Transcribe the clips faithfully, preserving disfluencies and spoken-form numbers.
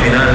final.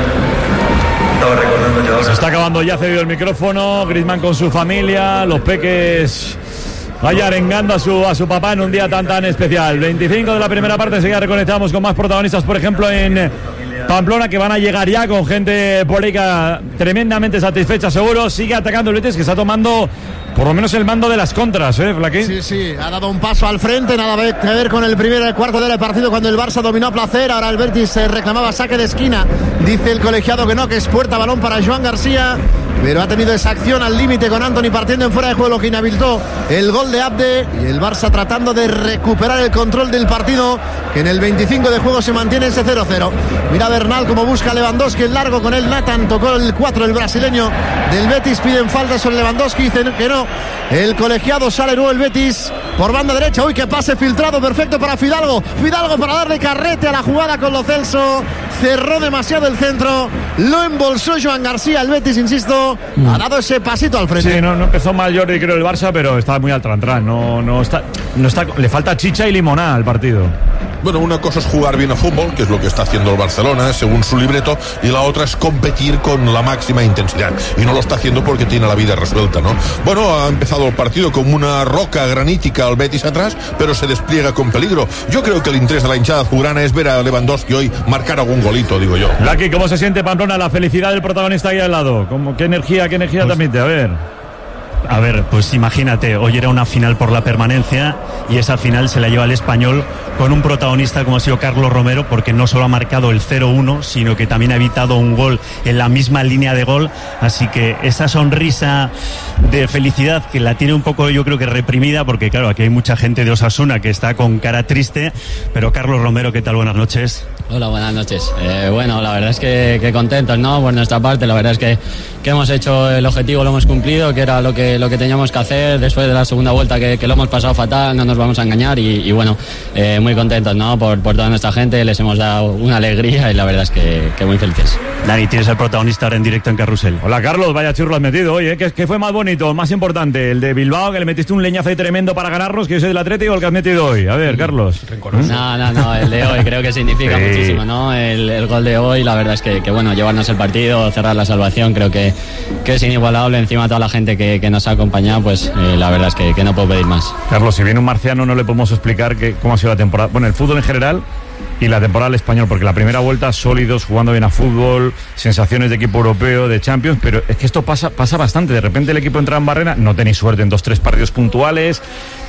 Estaba recordando yo ahora. Se está acabando ya, cedido el micrófono. Griezmann con su familia, los peques vaya arengando a su, a su papá en un día tan tan especial. veinticinco de la primera parte, enseguida reconectamos con más protagonistas, por ejemplo en Pamplona, que van a llegar ya con gente por ahí tremendamente satisfecha, seguro. Sigue atacando el Betis, que está tomando por lo menos el mando de las contras, ¿eh, Flaquín? Sí, sí, ha dado un paso al frente, nada que ver con el primer cuarto del partido cuando el Barça dominó a placer. Ahora el Betis se reclamaba saque de esquina, dice el colegiado que no, que es puerta, balón para Joan García, pero ha tenido esa acción al límite con Antony partiendo en fuera de juego, lo que inhabilitó el gol de Abde, y el Barça tratando de recuperar el control del partido, que en el veinticinco de juego se mantiene ese cero cero. Mira Bernal como busca a Lewandowski, el largo con él, Nathan tocó el cuatro, el brasileño del Betis, piden falta sobre Lewandowski, dicen que no. El colegiado sale nuevo el Betis por banda derecha. Uy, qué pase filtrado, perfecto para Fidalgo. Fidalgo para darle carrete a la jugada con Lo Celso. Cerró demasiado el centro, lo embolsó Joan García. El Betis, insisto, mm. ha dado ese pasito al frente. Sí, no, no empezó mal Jordi, creo, el Barça, pero está muy al trantrán. No, no está, no está, le falta chicha y limonada al partido. Bueno, una cosa es jugar bien a fútbol, que es lo que está haciendo el Barcelona, según su libreto, y la otra es competir con la máxima intensidad. Y no lo está haciendo porque tiene la vida resuelta, ¿no? Bueno, ha empezado el partido como una roca granítica al Betis atrás, pero se despliega con peligro. Yo creo que el interés de la hinchada azulgrana es ver a Lewandowski hoy marcar algún golito, digo yo. Lucky, ¿cómo se siente Pamplona? La felicidad del protagonista ahí al lado. ¿Cómo, qué energía, qué energía pues... transmite? A ver... A ver, pues imagínate, hoy era una final por la permanencia y esa final se la lleva el Español con un protagonista como ha sido Carlos Romero, porque no solo ha marcado el cero uno, sino que también ha evitado un gol en la misma línea de gol, así que esa sonrisa de felicidad que la tiene un poco, yo creo que reprimida, porque claro, aquí hay mucha gente de Osasuna que está con cara triste, pero Carlos Romero, ¿qué tal? Buenas noches. Hola, buenas noches. Eh, bueno, la verdad es que, que contentos, ¿no? Por nuestra parte, la verdad es que, que hemos hecho el objetivo, lo hemos cumplido, que era lo que, lo que teníamos que hacer después de la segunda vuelta, que, que lo hemos pasado fatal, no nos vamos a engañar y, y bueno, eh, muy contentos, ¿no? Por, por toda nuestra gente, les hemos dado una alegría y la verdad es que, que muy felices. Dani, tienes el protagonista ahora en directo en Carrusel. Hola, Carlos, vaya churro has metido hoy, ¿eh? ¿Qué, qué fue más bonito, más importante? ¿El de Bilbao, que le metiste un leñazo ahí tremendo para ganarnos, que yo soy del Atlético, o el que has metido hoy? A ver, Carlos. No, no, no, el de hoy creo que significa sí. muchísimo, ¿no? El, el gol de hoy, la verdad es que, que bueno, llevarnos el partido, cerrar la salvación, creo que, que es inigualable. Encima toda la gente que, que nos ha acompañado, pues eh, la verdad es que, que no puedo pedir más. Carlos, si viene un marciano no le podemos explicar que, cómo ha sido la temporada, bueno, el fútbol en general y la temporada del Español, porque la primera vuelta sólidos, jugando bien a fútbol, sensaciones de equipo europeo, de Champions, pero es que esto pasa, pasa bastante. De repente el equipo entra en barrera, no tenéis suerte en dos, tres partidos puntuales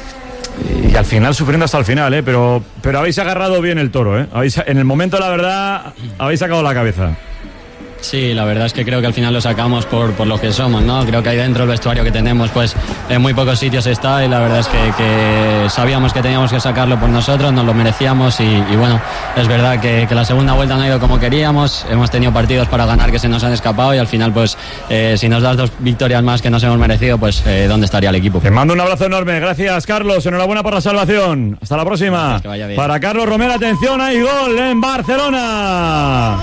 y al final sufriendo hasta el final, ¿eh? pero, pero habéis agarrado bien el toro, ¿eh? Habéis, en el momento, la verdad, habéis sacado la cabeza. Sí, la verdad es que creo que al final lo sacamos por, por lo que somos, ¿no? Creo que ahí dentro el vestuario que tenemos, pues en muy pocos sitios está y la verdad es que, que sabíamos que teníamos que sacarlo por nosotros, nos lo merecíamos y, y bueno, es verdad que, que la segunda vuelta no ha ido como queríamos, hemos tenido partidos para ganar que se nos han escapado y al final pues eh, si nos das dos victorias más que nos hemos merecido, pues eh, ¿dónde estaría el equipo? Te mando un abrazo enorme, gracias Carlos, enhorabuena por la salvación, hasta la próxima. Que vaya bien. Para Carlos Romero, atención, hay gol en Barcelona.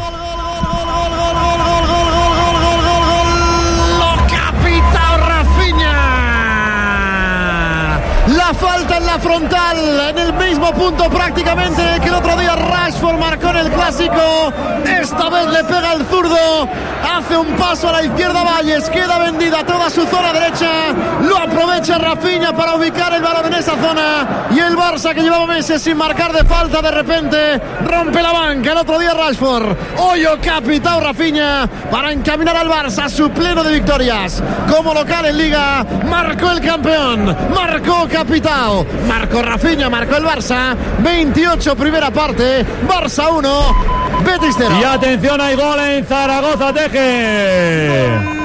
La falta en la frontal, en el mismo punto prácticamente que el otro día Rashford marcó en el Clásico. Esta vez le pega el zurdo, hace un paso a la izquierda Valles, queda vendida toda su zona derecha, lo aprovecha Rafinha para ubicar el balón en esa zona y el Barça, que llevaba meses sin marcar de falta, de repente rompe la banca. El otro día Rashford, hoyo capitao Rafinha para encaminar al Barça a su pleno de victorias como local en Liga. Marcó el campeón, marcó capitao, marcó Rafinha, marcó el Barça. Veintiocho primera parte, Barça uno, Betis cero. Y atención, hay gol en Zaragoza, Teje.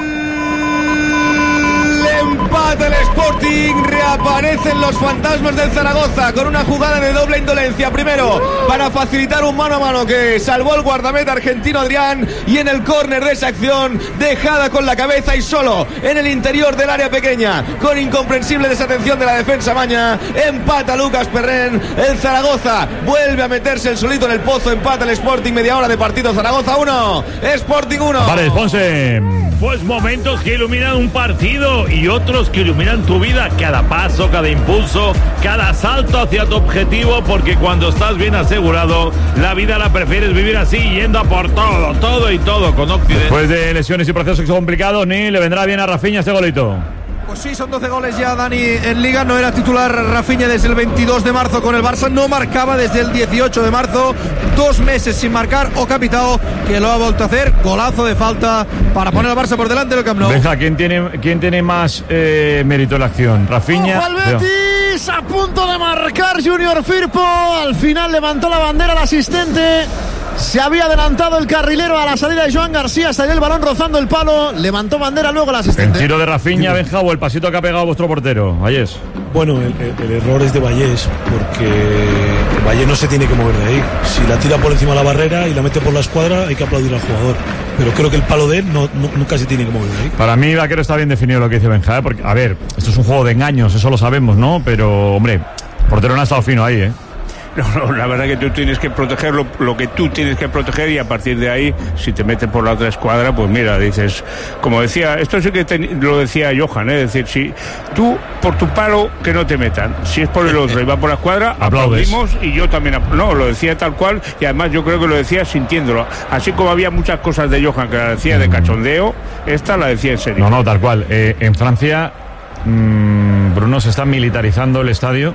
Empate el Sporting, reaparecen los fantasmas del Zaragoza con una jugada de doble indolencia. Primero, para facilitar un mano a mano que salvó el guardameta argentino Adrián, y en el córner de esa acción, dejada con la cabeza y solo en el interior del área pequeña, con incomprensible desatención de la defensa maña, empata Lucas Perren. El Zaragoza vuelve a meterse el solito en el pozo, empata el Sporting, media hora de partido. Zaragoza uno, Sporting uno. Vale, Ponce. Pues momentos que iluminan un partido y otros que iluminan tu vida, cada paso, cada impulso, cada salto hacia tu objetivo, porque cuando estás bien asegurado, la vida la prefieres vivir así, yendo a por todo, todo y todo con Occident. Después de lesiones y procesos complicados, ni le vendrá bien a Rafinha este golito. Pues sí, son doce goles ya, Dani, en Liga. No era titular Rafinha desde el veintidós de marzo con el Barça. No marcaba desde el dieciocho de marzo. Dos meses sin marcar. Oca Pitao, que lo ha vuelto a hacer. Golazo de falta para poner al Barça por delante del Camp Nou. Benja, ¿quién tiene, quién tiene más eh, mérito en la acción? Rafinha. ¡Ojo al Betis! A punto de marcar Junior Firpo. Al final levantó la bandera el asistente. Se había adelantado el carrilero a la salida de Joan García, salió el balón rozando el palo, levantó bandera luego el asistente. ¿El tiro de Rafinha, Benja, o el pasito que ha pegado vuestro portero, Vallés? Bueno, el, el, el error es de Vallés, porque el Vallés no se tiene que mover de ahí. Si la tira por encima de la barrera y la mete por la escuadra, hay que aplaudir al jugador. Pero creo que el palo de él no, no, nunca se tiene que mover de ahí. Para mí, Vaquero, está bien definido lo que dice Benja, ¿eh? Porque, a ver, esto es un juego de engaños, eso lo sabemos, ¿no? Pero, hombre, el portero no ha estado fino ahí, ¿eh? No, no, la verdad que tú tienes que proteger lo, lo que tú tienes que proteger, y a partir de ahí, si te metes por la otra escuadra, pues mira, dices, como decía, esto sí que te, lo decía Johan, ¿eh? Es decir, si tú por tu palo que no te metan, si es por el otro y va por la escuadra, aplaudimos, y yo también, no, lo decía tal cual, y además yo creo que lo decía sintiéndolo, así como había muchas cosas de Johan que la decía de cachondeo, esta la decía en serio. No, no, tal cual. Eh, en Francia, mmm, Bruno, se está militarizando el estadio.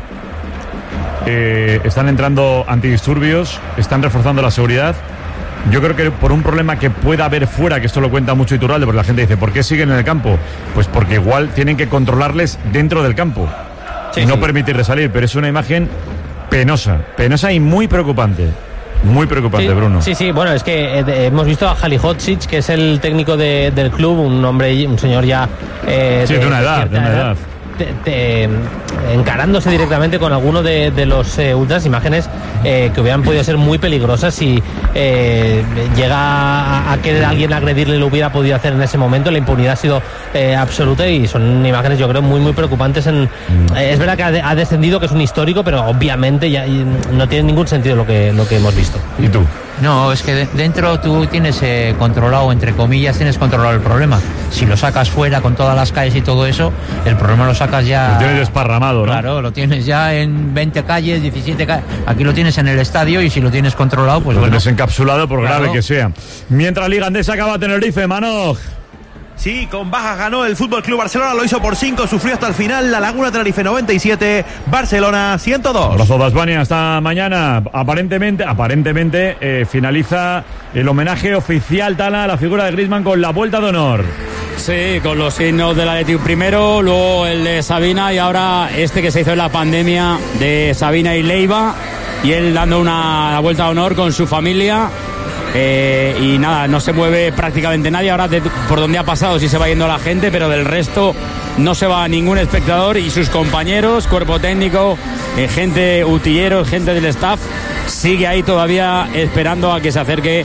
Eh, están entrando antidisturbios, están reforzando la seguridad. Yo creo que por un problema que pueda haber fuera, que esto lo cuenta mucho Iturralde, porque la gente dice, ¿por qué siguen en el campo? Pues porque igual tienen que controlarles dentro del campo, sí, y no sí. permitirles salir, pero es una imagen penosa, penosa y muy preocupante. Muy preocupante, sí, Bruno. Sí, sí, bueno, es que eh, hemos visto a Halilhodžić, que es el técnico de, del club, un hombre, un señor ya eh, sí, de, de una edad, de una edad, edad. Te, te, encarándose directamente con alguno de, de los eh, ultras, imágenes eh, que hubieran podido ser muy peligrosas si eh, llega a, a querer alguien agredirle, lo hubiera podido hacer en ese momento. La impunidad ha sido eh, absoluta, y son imágenes, yo creo, muy muy preocupantes. En, mm. eh, es verdad que ha, ha descendido, que es un histórico, pero obviamente ya no tiene ningún sentido lo que, lo que hemos visto. ¿Y tú? No, es que de, dentro tú tienes eh, controlado, entre comillas, tienes controlado el problema. Si lo sacas fuera con todas las calles y todo eso, el problema lo sacas ya... Lo tienes desparramado, ¿no? Claro, lo tienes ya en veinte calles, diecisiete calles. Aquí lo tienes en el estadio, y si lo tienes controlado, pues lo bueno. Lo tienes encapsulado, por claro. grave que sea. Mientras Liga Andesa acaba Tenerife, Manoj. Sí, con bajas ganó el Fútbol Club Barcelona, lo hizo por cinco, sufrió hasta el final. La Laguna Tenerife noventa y siete, Barcelona ciento dos. Abrazo de Albania, hasta mañana. Aparentemente, aparentemente eh, finaliza el homenaje oficial, Tala, a la figura de Griezmann con la vuelta de honor. Sí, con los signos del Atleti primero, luego el de Sabina, y ahora este que se hizo en la pandemia de Sabina y Leiva, y él dando una la vuelta de honor con su familia. Eh, y nada, no se mueve prácticamente nadie. Ahora de, por donde ha pasado sí se va yendo la gente, pero del resto no se va ningún espectador, y sus compañeros, cuerpo técnico, eh, gente, utilleros, gente del staff, sigue ahí todavía esperando a que se acerque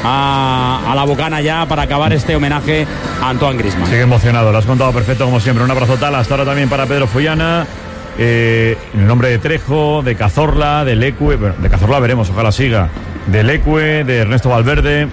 a, a la bocana ya para acabar este homenaje a Antoine Griezmann. Sigue emocionado, lo has contado perfecto como siempre. Un abrazo, tal, hasta ahora también para Pedro Follana. Eh, en el nombre de Trejo, de Cazorla, de Lecue, bueno, de Cazorla veremos, ojalá siga, de Lecue, de Ernesto Valverde,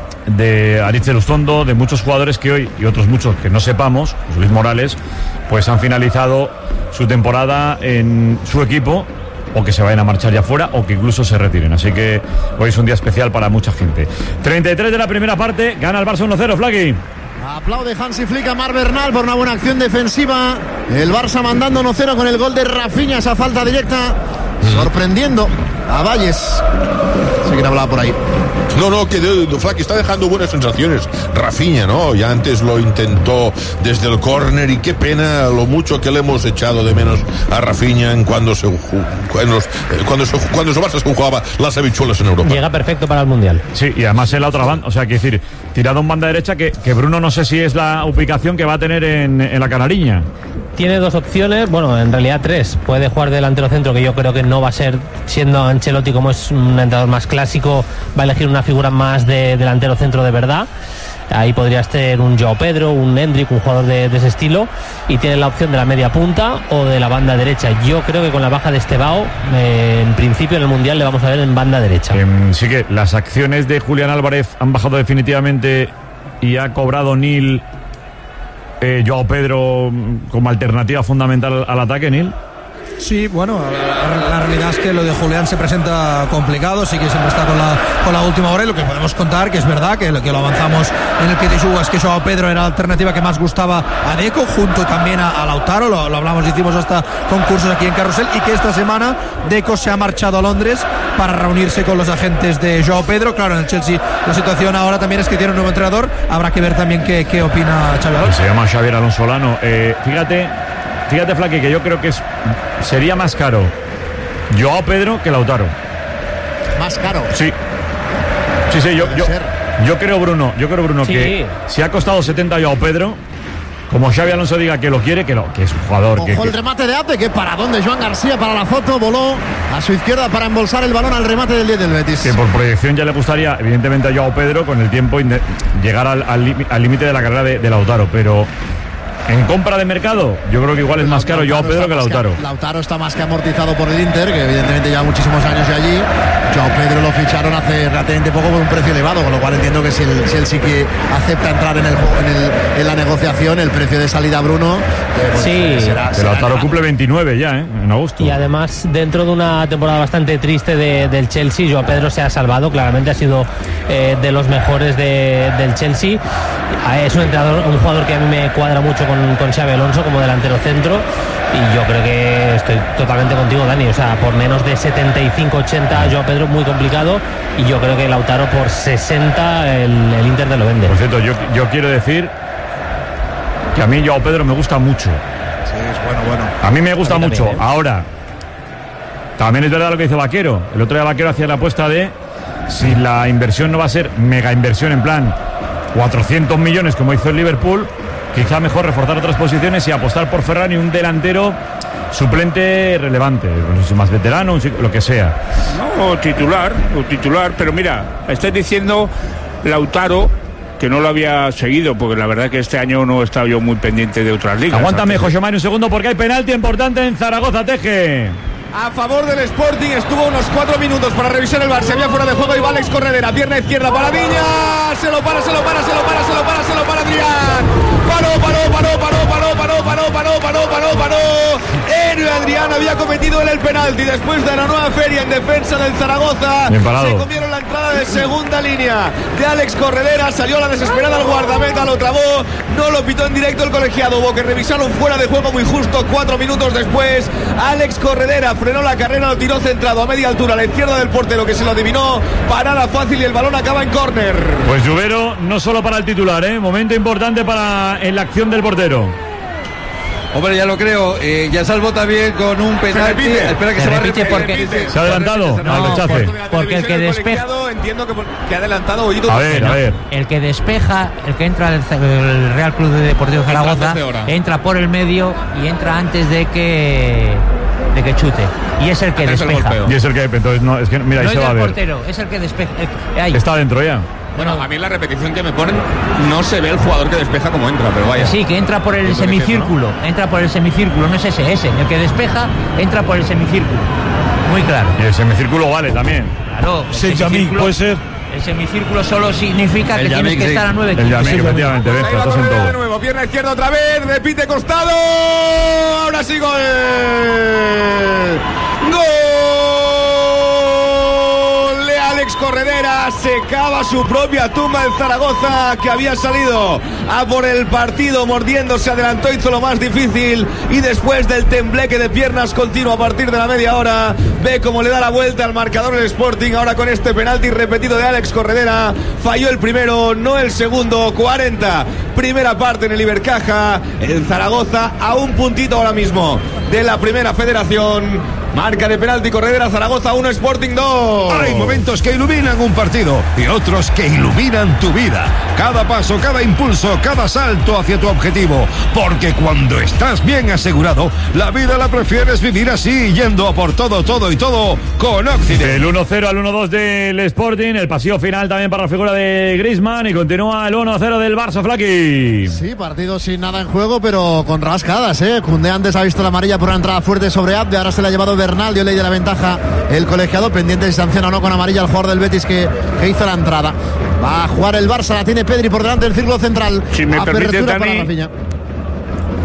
de Aritz Elustondo, de muchos jugadores que hoy, y otros muchos que no sepamos, Luis Morales, pues han finalizado su temporada en su equipo, o que se vayan a marchar ya fuera, o que incluso se retiren. Así que hoy es un día especial para mucha gente. treinta y tres de la primera parte, gana el Barça uno cero, Flaqui. Aplaude Hansi Flick a Marc Bernal por una buena acción defensiva. El Barça mandando uno cero con el gol de Rafinha, esa falta directa, sorprendiendo a Valles. Sí que hablaba por ahí. No, no, que de, de Flack está dejando buenas sensaciones. Rafinha, ¿no? Ya antes lo intentó desde el córner, y qué pena lo mucho que le hemos echado de menos a Rafinha en cuando se cuando, cuando se cuando su Barça se jugaba las habichuelas en Europa. Llega perfecto para el Mundial. Sí, y además en la otra banda, o sea, quiero decir, tirado en banda derecha, que, que Bruno no sé si es la ubicación que va a tener en, en la Canariña. Tiene dos opciones, bueno, en realidad tres. Puede jugar delantero centro, que yo creo que no va a ser, siendo Ancelotti como es un entrenador más clásico, va a elegir una figura más de delantero centro de verdad. Ahí podría ser un Joao Pedro, un Hendrik, un jugador de, de ese estilo. Y tiene la opción de la media punta o de la banda derecha. Yo creo que con la baja de Estevao, eh, en principio en el Mundial le vamos a ver en banda derecha. Eh, sí que las acciones de Julián Álvarez han bajado definitivamente, y ha cobrado Nil eh, Joao Pedro como alternativa fundamental al ataque, Nil. Sí, bueno, la, la realidad es que lo de Julián se presenta complicado, sí que siempre está con la, con la última hora, y lo que podemos contar, que es verdad, que lo que lo avanzamos en el que de es que Joao Pedro era la alternativa que más gustaba a Deco, junto también a, a Lautaro, lo, lo hablamos, hicimos hasta concursos aquí en Carrusel, y que esta semana Deco se ha marchado a Londres para reunirse con los agentes de Joao Pedro. Claro, en el Chelsea la situación ahora también es que tiene un nuevo entrenador, habrá que ver también qué, qué opina Xabi Alonso. Se llama Xavier Alonso Solano. Eh, fíjate, fíjate, Flaque, que yo creo que es, sería más caro Joao Pedro que Lautaro. ¿Más caro? Sí. Sí, sí, yo, yo, yo creo, Bruno, yo creo, Bruno, sí. que si ha costado setenta Joao Pedro, como Xabi Alonso diga que lo quiere, que, lo, que es un jugador. Ojo que, el que... remate de Ate, que para donde Joan García para la foto, voló a su izquierda para embolsar el balón al remate del diez del Betis. Que por proyección ya le gustaría, evidentemente, a Joao Pedro con el tiempo llegar al límite de la carrera de, de Lautaro, pero en compra de mercado, yo creo que igual es más caro Joao Pedro que Lautaro. Que, Lautaro está más que amortizado por el Inter, que evidentemente lleva muchísimos años de allí. Joao Pedro lo ficharon hace relativamente poco por un precio elevado, con lo cual entiendo que si él, si él sí que acepta entrar en, el, en, el, en la negociación, el precio de salida, Bruno, eh, pues, sí. será, será Lautaro elevado. Cumple veintinueve ya, ¿eh? En agosto. Y además, dentro de una temporada bastante triste de, del Chelsea, Joao Pedro se ha salvado, claramente ha sido eh, de los mejores de, del Chelsea. Es un entrenador, un jugador que a mí me cuadra mucho con con Xabi Alonso como delantero centro, y yo creo que estoy totalmente contigo, Dani. O sea, por menos de setenta y cinco ochenta Joao Pedro muy complicado, y yo creo que Lautaro por sesenta el, el Inter te lo vende. Por cierto, yo, yo quiero decir que a mí Joao Pedro me gusta mucho. Sí, es bueno, bueno. A mí me gusta mí mucho. También, ¿eh? Ahora, también es verdad lo que dice Vaquero. El otro día Vaquero hacía la apuesta de si la inversión no va a ser mega inversión en plan cuatrocientos millones como hizo el Liverpool, quizá mejor reforzar otras posiciones y apostar por Ferran y un delantero suplente relevante, no sé si más veterano, un, lo que sea. No, o titular, o titular, pero mira, estás diciendo Lautaro, que no lo había seguido, porque la verdad que este año no he estado yo muy pendiente de otras ligas. Aguántame, José Mario, un segundo, porque hay penalti importante en Zaragoza, Teje. A favor del Sporting, estuvo unos cuatro minutos para revisar el V A R, se había fuera de juego y va Alex Corredera, pierna izquierda para Viña, se lo para, se lo para, se lo para, se lo para, se lo para Adrián. Paró, paró, paró, paró, paró, paró, paró, paró, paró, paró, paró. Héroe Adrián había cometido él el penalti después de la nueva feria en defensa del Zaragoza. Se comieron la entrada de segunda línea de Alex Corredera, salió la desesperada al guardameta, lo trabó, no lo pitó en directo el colegiado, hubo que revisarlo fuera de juego muy justo cuatro minutos después. Alex Corredera frenó la carrera, lo tiró centrado a media altura a la izquierda del portero, que se lo adivinó, parada fácil y el balón acaba en córner. Pues Lluvero no solo para el titular, ¿eh? Momento importante para en la acción del portero. Hombre, ya lo creo, eh, ya salvo también con un penalti. Espera que se, se va a repetir porque se ha adelantado no, al rechace. Por, porque el que despeja, entiendo que, que ha adelantado Ollito. A ver, a ver. El que despeja, el que entra al el Real Club de Deportivo Zaragoza, entra por el medio y entra antes de que de que chute, y es el que es despeja. El y es el que entonces no, es que mira, no ahí se es va a el ver. portero, es el que despeja. El, ahí. Está dentro ya. Bueno, a mí en la repetición que me ponen no se ve el jugador que despeja como entra, pero vaya. Sí, que entra por el semicírculo, ¿no? Entra por el semicírculo, no es ese, ese. El que despeja entra por el semicírculo. Muy claro. Y el semicírculo vale también. Claro. Sí, Yamik, puede ser. El semicírculo solo significa el que Yamik, tienes que sí. estar a nueve el Yamik, efectivamente, ves, ahí va estás en todo. De nuevo, pierna izquierda otra vez, repite costado. Ahora sí, gol. Gol. Alex Corredera se cava su propia tumba el Zaragoza, que había salido a por el partido mordiendo, se adelantó, hizo lo más difícil y después del tembleque de piernas continuo a partir de la media hora, ve cómo le da la vuelta al marcador el Sporting ahora con este penalti repetido de Alex Corredera. Falló el primero, no el segundo. Cuarenta, primera parte en el Ibercaja, el Zaragoza a un puntito ahora mismo de la primera federación. Marca de penalti Corredera, Zaragoza uno, Sporting dos. Hay momentos que iluminan un partido y otros que iluminan tu vida. Cada paso, cada impulso, cada salto hacia tu objetivo. Porque cuando estás bien asegurado, la vida la prefieres vivir así, yendo a por todo, todo y todo con Occident. El uno cero al uno dos del Sporting, el pasillo final también para la figura de Griezmann y continúa el uno cero del Barça, Flaki. Sí, partido sin nada en juego, pero con rascadas, ¿eh? Koundé antes ha visto la amarilla por una entrada fuerte sobre Abde, ahora se la ha llevado Bernal, dio ley de la ventaja el colegiado, pendiente de si sanciona o no con amarilla al jugador del Betis que, que hizo la entrada. Va a jugar el Barça, la tiene Pedri por delante del círculo central. Si me permite, Dani,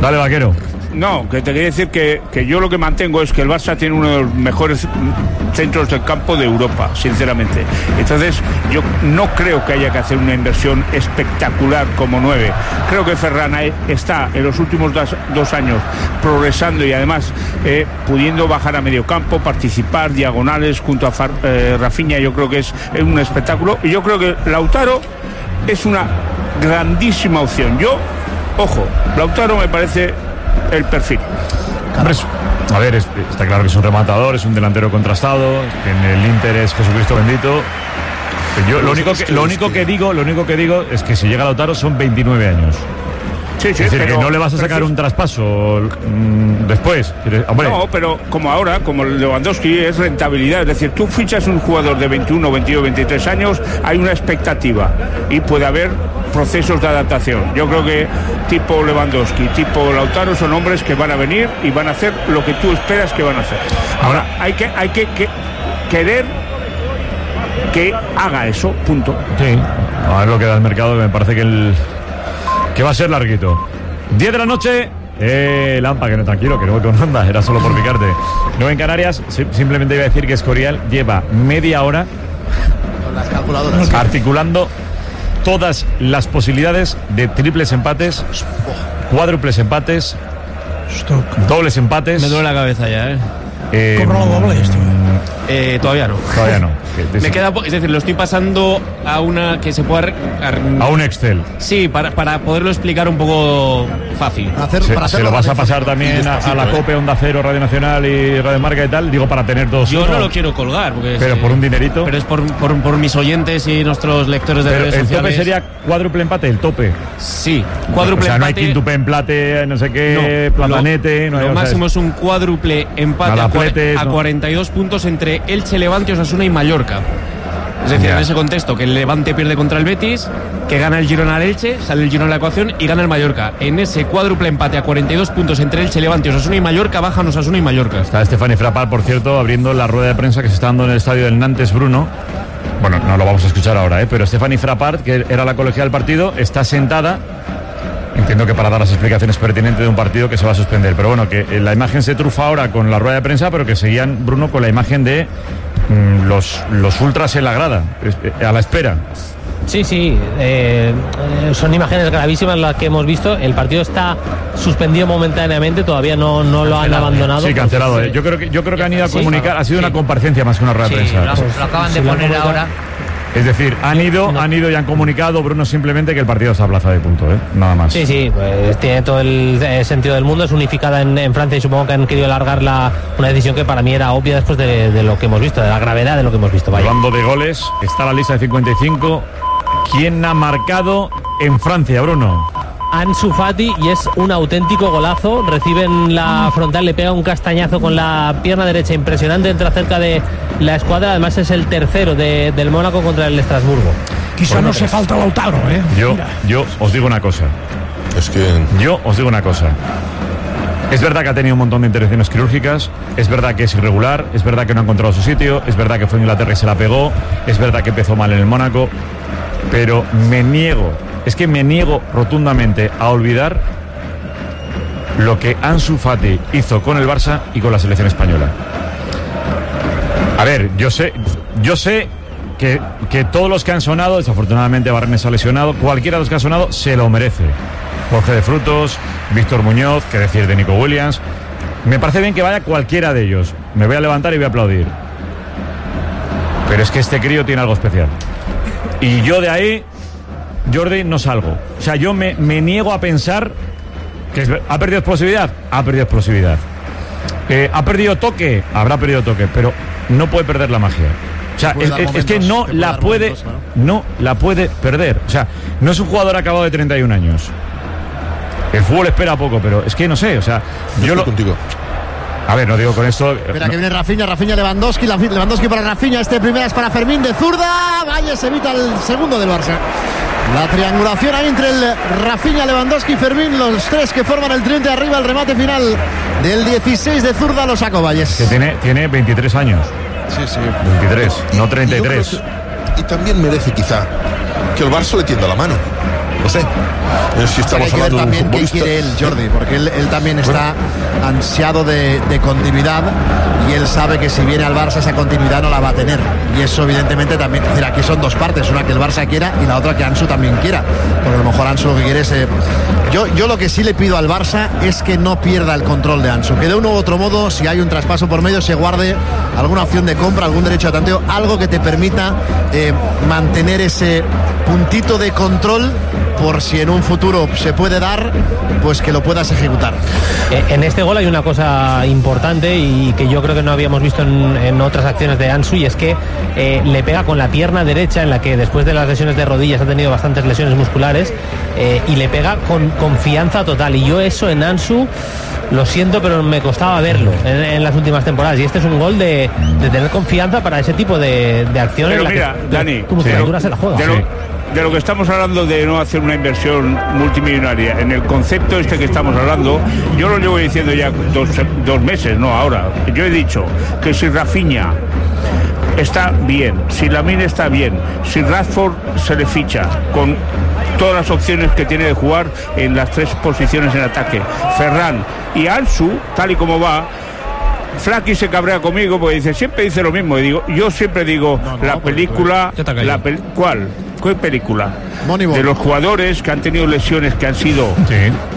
Dale, Vaquero. No, que te quería decir que, que yo lo que mantengo es que el Barça tiene uno de los mejores centros del campo de Europa, sinceramente. Entonces, yo no creo que haya que hacer una inversión espectacular como nueve. Creo que Ferran está en los últimos dos, dos años progresando y además eh, pudiendo bajar a medio campo, participar, diagonales junto a Far, eh, Rafinha. Yo creo que es un espectáculo. Y yo creo que Lautaro es una grandísima opción. Yo, ojo, Lautaro me parece el perfil. A ver, es, está claro que es un rematador, es un delantero contrastado, que en el Inter es Jesucristo bendito. Yo lo único que, lo único que digo, lo único que digo es que si llega Lautaro son veintinueve años. Sí, sí, es decir, pero, que no le vas a sacar un traspaso mmm, después. Hombre. No, pero como ahora, como el Lewandowski, es rentabilidad. Es decir, tú fichas un jugador de veintiuno, veintidós, veintitrés años, hay una expectativa y puede haber procesos de adaptación. Yo creo que tipo Lewandowski, tipo Lautaro son hombres que van a venir y van a hacer lo que tú esperas que van a hacer. Ahora, hay que, hay que, que querer que haga eso, punto. Sí, a ver lo que da el mercado, que me parece que el que va a ser larguito. diez de la noche. Eh, Lampa, que no, tranquilo, que no voy con ronda, era solo por picarte. No en Canarias, simplemente iba a decir que Escorial lleva media hora con las calculadoras articulando todas las posibilidades de triples empates, cuádruples empates, dobles empates. Me duele la cabeza ya, ¿eh? eh ¿Compró lo doble esto? Eh, todavía no. Todavía no. Me queda, es decir, lo estoy pasando a una que se pueda... A un Excel. Sí, para, para poderlo explicar un poco fácil. Hacer, se, para se lo vas a pasar también a, a la COPE, Onda Cero, Radio Nacional y Radio Marca y tal, digo, para tener dos. Yo uno, no lo quiero colgar. Porque pero es, por un dinerito. Pero es por, por, por mis oyentes y nuestros lectores de pero redes el sociales. El tope sería cuádruple empate, el tope. Sí, cuádruple empate. O sea, no hay empate. quintuple empate, no sé qué, no, platanete. Lo, no hay, lo o sea, máximo es un cuádruple empate a, Plates, a no. cuarenta y dos puntos entre Elche, Levante, Osasuna y Mallorca. Es decir, ya. En ese contexto, que el Levante pierde contra el Betis, que gana el Girona al Elche, sale el Girona de la ecuación y gana el Mallorca. En ese cuádruple empate a cuarenta y dos puntos entre Elche, Levante, Osasuna y Mallorca, bajan Osasuna y Mallorca. Está Stefani Frappart, por cierto, abriendo la rueda de prensa que se está dando en el estadio del Nantes Bruno. Bueno, no lo vamos a escuchar ahora, ¿eh? Pero Stefani Frappart, que era la colegiada del partido, está sentada. Entiendo que para dar las explicaciones pertinentes de un partido que se va a suspender. Pero bueno, que la imagen se trufa ahora con la rueda de prensa, pero que seguían, Bruno, con la imagen de mmm, los, los ultras en la grada, a la espera. Sí, sí, eh, son imágenes gravísimas las que hemos visto. El partido está suspendido momentáneamente, todavía no, no lo han abandonado. Sí, cancelado. Eh. Yo creo que yo creo que han ido a comunicar, ha sido sí. una comparecencia más que una rueda de sí, prensa. Lo, lo acaban de poner ahora. Es decir, han ido, no. han ido y han comunicado, Bruno, simplemente que el partido se aplaza de punto, ¿eh? Nada más. Sí, sí, pues tiene todo el eh, sentido del mundo, es unificada en, en Francia y supongo que han querido alargar la, una decisión que para mí era obvia después de, de lo que hemos visto, de la gravedad de lo que hemos visto. Vaya. Hablando de goles, está la lista de cincuenta y cinco. ¿Quién ha marcado en Francia, Bruno? Ansu Fati, y es un auténtico golazo. Recibe en la frontal, le pega un castañazo con la pierna derecha impresionante, entra cerca de la escuadra. Además es el tercero de, del Mónaco contra el Estrasburgo. Quizá bueno, no se falta Lautaro, ¿eh? Yo, yo os digo una cosa. Es que... Yo os digo una cosa. Es verdad que ha tenido un montón de intervenciones quirúrgicas, es verdad que es irregular, es verdad que no ha encontrado su sitio, es verdad que fue en Inglaterra y se la pegó, es verdad que empezó mal en el Mónaco, pero me niego, es que me niego rotundamente a olvidar lo que Ansu Fati hizo con el Barça y con la selección española. A ver, yo sé, yo sé que, que todos los que han sonado, desafortunadamente Barnes ha lesionado, cualquiera de los que han sonado se lo merece. Jorge de Frutos, Víctor Muñoz, qué decir de Nico Williams. Me parece bien que vaya cualquiera de ellos. Me voy a levantar y voy a aplaudir. Pero es que este crío tiene algo especial. Y yo de ahí, Jordi, no salgo. O sea, yo me, me niego a pensar que es, ha perdido explosividad. Ha perdido explosividad. Eh, ¿Ha perdido toque? Habrá perdido toque, pero no puede perder la magia. O sea, es, es, es que no la puede, momentos, ¿no? no la puede perder. O sea, no es un jugador acabado de treinta y un años. El fútbol espera poco, pero es que no sé, o sea, yo, yo lo contigo. A ver, no digo con esto. Espera no. que viene Rafinha, Rafinha Lewandowski, Lewandowski para Rafinha, este primera es para Fermín de zurda, Valles evita el segundo del Barça. La triangulación ahí entre el Rafinha, Lewandowski y Fermín, los tres que forman el tridente arriba, el remate final del dieciséis de zurda lo sacó Valles. Que tiene, tiene veintitrés años. Sí, sí. veintitrés, no treinta y tres. y también merece quizá que el Barça le tienda la mano. No sé, si estamos sí, hay que hablando ver también de un qué futbolista. quiere él, Jordi, porque él, él también está bueno. ansiado de, de continuidad y él sabe que si viene al Barça esa continuidad no la va a tener. Y eso evidentemente también, es decir, aquí son dos partes, una que el Barça quiera y la otra que Ansu también quiera. Porque a lo mejor Ansu lo que quiere es... Eh, yo, yo lo que sí le pido al Barça es que no pierda el control de Ansu, que de uno u otro modo, si hay un traspaso por medio, se guarde alguna opción de compra, algún derecho de tanteo, algo que te permita eh, mantener ese puntito de control por si en un futuro se puede dar, pues que lo puedas ejecutar. En este gol hay una cosa importante y que yo creo que no habíamos visto en, en otras acciones de Ansu, y es que eh, le pega con la pierna derecha, en la que después de las lesiones de rodillas ha tenido bastantes lesiones musculares, eh, y le pega con confianza total, y yo eso en Ansu lo siento, pero me costaba verlo en, en las últimas temporadas, y este es un gol de, de tener confianza para ese tipo de, de acciones. Pero en mira, la que Dani, tu musculatura sí. se la juega. De lo, de lo que estamos hablando de no hacer una inversión multimillonaria, en el concepto este que estamos hablando, yo lo llevo diciendo ya dos, dos meses, no ahora. Yo he dicho que si Rafinha está bien, si Lamine está bien, si Rashford se le ficha con todas las opciones que tiene de jugar en las tres posiciones en ataque, Ferran y Ansu, tal y como va, Flaky se cabrea conmigo porque dice, siempre dice lo mismo, y digo, yo siempre digo, no, no, la película, pues, pues, la pel ¿cuál? ¿Cuál película? Moneyball. De los jugadores que han tenido lesiones, que han sido sí.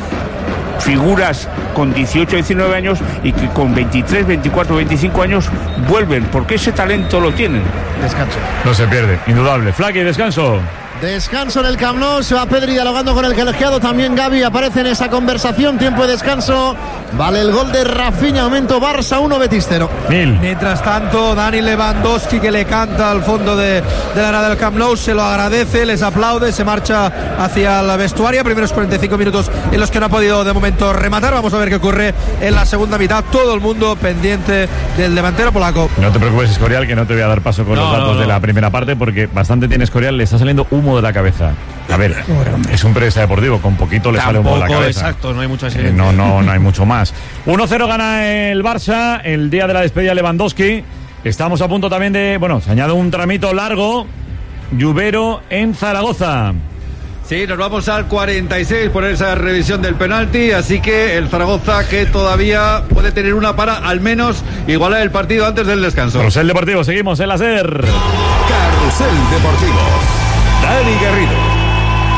figuras con dieciocho, diecinueve años y que con veintitrés, veinticuatro, veinticinco años vuelven, porque ese talento lo tienen. Descanso. No se pierde, indudable. Flaky, descanso. Descanso en el Camp Nou, se va Pedri dialogando con el colegiado, también Gavi aparece en esa conversación, tiempo de descanso, vale el gol de Rafinha, momento Barça uno, Betis cero. Mil. Mientras tanto, Dani Lewandowski, que le canta al fondo de, de la grada del Camp Nou, se lo agradece, les aplaude, se marcha hacia la vestuaria, primeros cuarenta y cinco minutos en los que no ha podido de momento rematar, vamos a ver qué ocurre en la segunda mitad, todo el mundo pendiente del delantero polaco. No te preocupes, Escorial, que no te voy a dar paso con no, los datos no, no. de la primera parte, porque bastante tiene Escorial, le está saliendo humo de la cabeza. A ver, es un periodista deportivo, con poquito le Tampoco, sale humo de la cabeza. Exacto, no hay mucho eh, no, no, no hay mucho más. uno cero gana el Barça, el día de la despedida de Lewandowski. Estamos a punto también de, bueno, se añade un tramito largo, Lluvero en Zaragoza. Sí, nos vamos al cuarenta y seis por esa revisión del penalti, así que el Zaragoza, que todavía puede tener una para al menos igualar el partido antes del descanso. Carrusel Deportivo, seguimos en la SER. Carrusel Deportivo. Dani Garrido.